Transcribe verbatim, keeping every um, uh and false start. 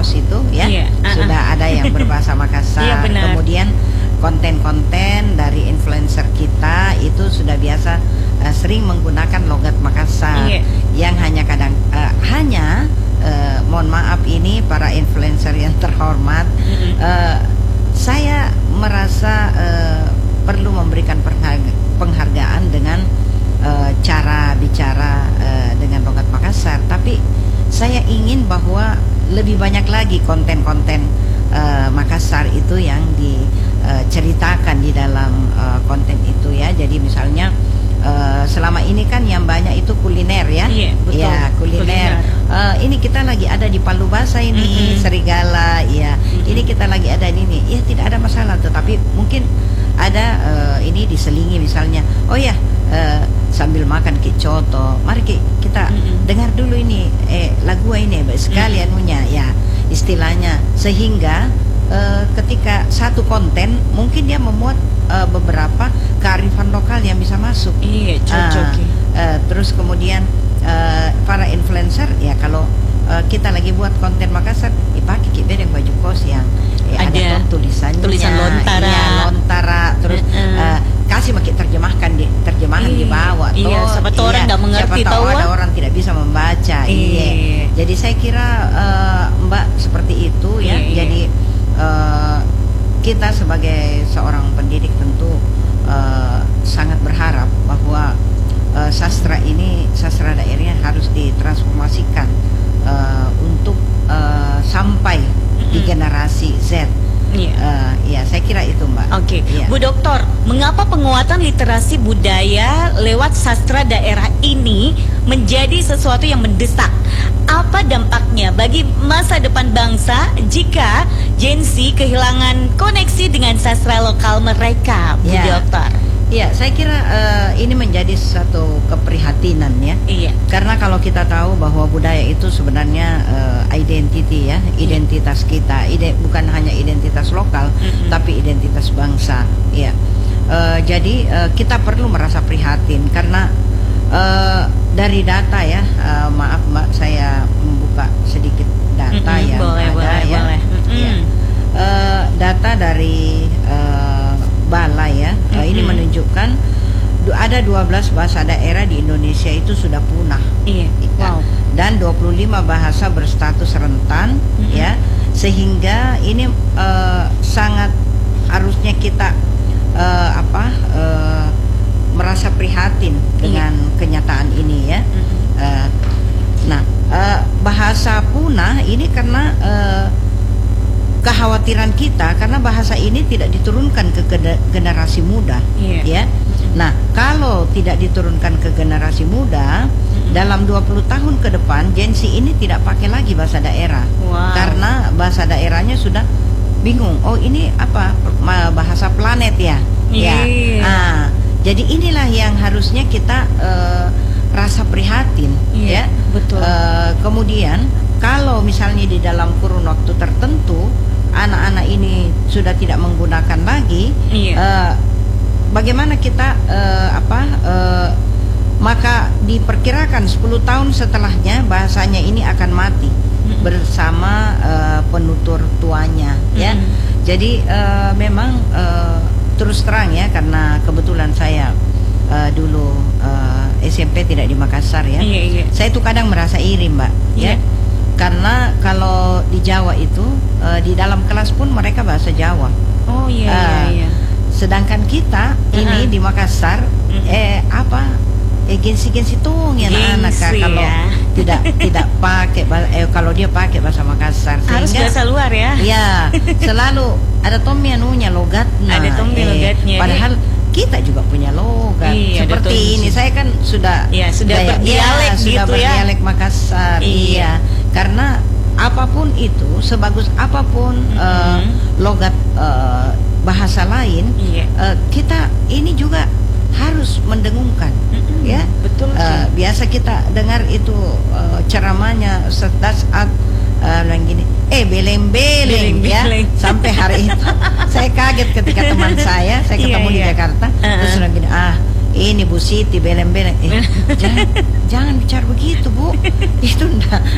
Clubhouse itu ya, Iya, uh-uh. sudah ada yang berbahasa Makassar. Iya, benar. Kemudian konten-konten dari influencer kita itu sudah biasa uh, sering menggunakan logat Makassar. Iya. Yang hanya kadang uh, hanya uh, mohon maaf ini para influencer yang terhormat, Mm-mm. uh, saya merasa uh, perlu memberikan pengharga- penghargaan dengan uh, cara bicara uh, dengan logat Makassar, tapi saya ingin bahwa lebih banyak lagi konten-konten uh, Makassar itu yang diceritakan di dalam uh, konten itu ya. Jadi misalnya uh, selama ini kan yang banyak itu kuliner ya. Iya, betul. Ya, kuliner. Kuliner. Uh, ini kita lagi ada di Palu Basa ini, Mm-mm. Serigala ya. Mm-mm. Ini kita lagi ada di ini. Ya tidak ada masalah, tetapi mungkin ada uh, ini diselingi misalnya. Oh ya, uh, sambil makan kicoto, mari ki- kita Mm-mm. dengar dulu ini eh lagu ini sekali anunya ya istilahnya, sehingga uh, ketika satu konten mungkin dia memuat uh, beberapa kearifan lokal yang bisa masuk. Iya, cocok. Ah, uh, terus kemudian uh, para influencer ya, kalau uh, kita lagi buat konten Makassar, dipakai kita yang baju kos yang ya, ada, Ada toh tulisannya, tulisan Lontara. iya, Lontara, terus Uh-uh. uh, kasih pakai terjemahkan di terjemahan di Iya, bawah. iya, toh, siapa tahu orang nggak mengerti, siapa tahu tahu, ada ah. orang tidak bisa membaca. Iya. Iya. Jadi saya kira uh, Mbak seperti itu ya. Iya, iya. Jadi uh, kita sebagai seorang pendidik tentu uh, sangat berharap bahwa uh, sastra ini, sastra daerahnya harus ditransformasikan uh, untuk uh, sampai di Mm-mm. generasi Z. Iya. Uh, ya, saya kira itu Mbak. Oke, Iya. Bu Doktor, mengapa penguatan literasi budaya lewat sastra daerah ini menjadi sesuatu yang mendesak? Apa dampaknya bagi masa depan bangsa jika Gen Z kehilangan koneksi dengan sastra lokal mereka, Bu Ya. Doktor? Iya, saya kira uh, ini menjadi satu keprihatinan ya. Iya. Karena kalau kita tahu bahwa budaya itu sebenarnya uh, identity ya, identitas kita, ide, bukan hanya identitas lokal, Mm-mm. tapi identitas bangsa. Ya, uh, jadi uh, kita perlu merasa prihatin karena uh, dari data ya, uh, maaf Mbak, saya membuka sedikit data Mm-mm, yang boleh, ada boleh, ya. boleh. Mm-mm. Ya. Uh, data dari uh, Balai ya, uh, ini Mm-mm. menunjukkan du- ada dua belas bahasa daerah di Indonesia itu sudah punah. Iya. Ya. Wow. Dan dua puluh lima bahasa berstatus rentan. Mm-mm. Ya, sehingga ini uh, sangat harusnya kita uh, apa uh, merasa prihatin dengan kenyataan ini ya. Mm-mm. Uh, nah, uh, bahasa punah ini karena uh, kekhawatiran kita, karena bahasa ini tidak diturunkan ke gede- generasi muda. Iya. Ya. Nah, kalau tidak diturunkan ke generasi muda, Mm-mm. dalam dua puluh tahun ke depan Gen Z ini tidak pakai lagi bahasa daerah. Wow. Karena bahasa daerahnya sudah bingung. Oh, ini apa? Ma- bahasa planet ya. Ya. Iya. Ah, jadi inilah yang harusnya kita eh, rasa prihatin Iya, ya. betul. Eh, kemudian kalau misalnya di dalam kurun waktu tertentu anak-anak ini sudah tidak menggunakan lagi, Iya. eh, bagaimana kita eh, apa eh, maka diperkirakan sepuluh tahun setelahnya bahasanya ini akan mati Mm-mm. bersama eh, penutur tuanya ya. Mm-mm. Jadi eh, memang eh, terus terang ya, karena kebetulan saya eh, dulu eh, S M P tidak di Makassar ya. Iya, iya. Saya tuh kadang merasa iri Mbak ya. Iya. Karena kalau di Jawa itu eh, di dalam kelas pun mereka bahasa Jawa. Oh iya, iya, Ah, iya. Sedangkan kita ini Uh-uh. di Makassar Mm-mm. eh apa eh gensi-gensi tuh ya anak-anak Kak, Gengsi kalau ya. tidak tidak pakai bah- eh kalau dia pakai bahasa Makassar Harus sehingga bahasa luar ya. ya selalu ada tomnya nunya logatnya. Ada tomnya logatnya. Padahal kita juga punya logat. Iya, ada Seperti tomnya. ini saya kan sudah Iya, sudah gaya- berdialek iya, sudah gitu ya. berdialek Makassar. Iya. Iya. Karena apapun itu, sebagus apapun Mm-mm. eh, logat eh, bahasa lain, Iya. eh, kita ini juga harus mendengungkan. Mm-mm, Ya, betul Eh, sih. biasa kita dengar itu eh, ceramahnya Ustaz Dasat eh, bilang gini, eh beleng-beleng ya. Beleng-beleng. Sampai hari itu saya kaget ketika teman saya, saya Iya, ketemu di iya. Jakarta, Uh-uh. terus bilang gini, ah ini Bu Siti beleng-beleng. Eh, jangan jangan bicara begitu Bu, itu enggak